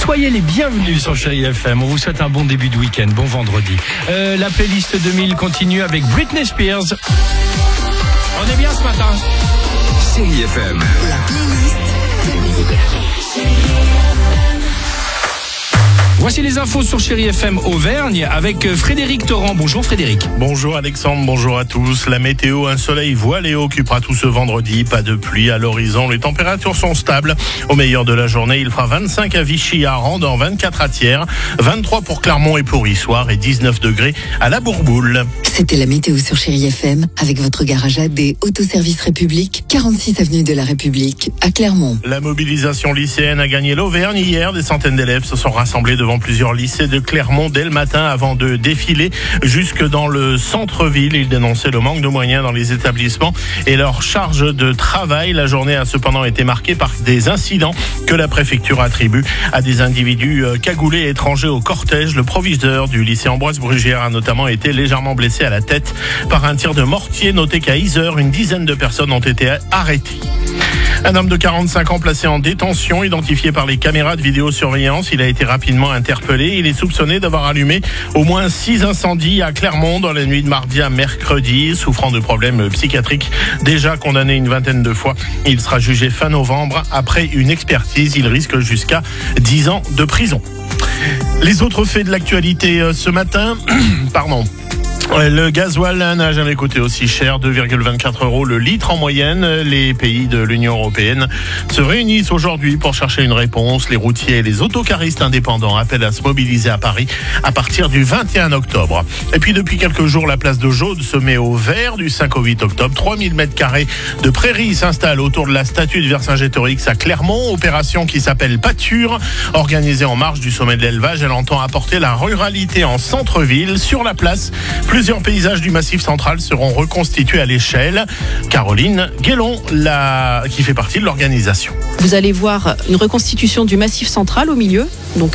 Soyez les bienvenus sur Chérie FM. On vous souhaite un bon début de week-end, bon vendredi. La playlist 2000 continue avec Britney Spears. On est bien ce matin. Chérie FM. La playlist 2000. Voici les infos sur Chérie FM Auvergne avec Frédéric Torrent. Bonjour Frédéric. Bonjour Alexandre, bonjour à tous. La météo, un soleil voilé occupera tout ce vendredi. Pas de pluie à l'horizon. Les températures sont stables. Au meilleur de la journée, il fera 25 à Vichy, à Randan, 24 à Thiers, 23 pour Clermont et pour Issoire et 19 degrés à la Bourboule. C'était la météo sur Chérie FM avec votre garage AD Autoservice République, 46 avenue de la République à Clermont. La mobilisation lycéenne a gagné l'Auvergne. Hier, des centaines d'élèves se sont rassemblés devant plusieurs lycées de Clermont dès le matin avant de défiler jusque dans le centre-ville. Ils dénonçaient le manque de moyens dans les établissements et leur charge de travail. La journée a cependant été marquée par des incidents que la préfecture attribue à des individus cagoulés étrangers au cortège. Le proviseur du lycée Ambroise Brugière a notamment été légèrement blessé à la tête par un tir de mortier. Notez qu'à Yzeure, une dizaine de personnes ont été arrêtées. Un homme de 45 ans placé en détention, identifié par les caméras de vidéosurveillance. Il a été rapidement interpellé. Il est soupçonné d'avoir allumé au moins 6 incendies à Clermont dans la nuit de mardi à mercredi. Souffrant de problèmes psychiatriques, déjà condamné une vingtaine de fois. Il sera jugé fin novembre. Après une expertise, il risque jusqu'à 10 ans de prison. Les autres faits de l'actualité ce matin, Le gasoil n'a jamais coûté aussi cher, 2,24 € le litre en moyenne. Les pays de l'Union européenne se réunissent aujourd'hui pour chercher une réponse. Les routiers et les autocaristes indépendants appellent à se mobiliser à Paris à partir du 21 octobre. Et puis depuis quelques jours, la place de Jaude se met au vert du 5 au 8 octobre. 3000 m² de prairies s'installent autour de la statue de Vercingétorix à Clermont. Opération qui s'appelle Pâture. Organisée en marge du sommet de l'élevage, elle entend apporter la ruralité en centre-ville. Sur la place, plusieurs paysages du Massif central seront reconstitués à l'échelle. Caroline Guélon, qui fait partie de l'organisation. Vous allez voir une reconstitution du Massif central au milieu, donc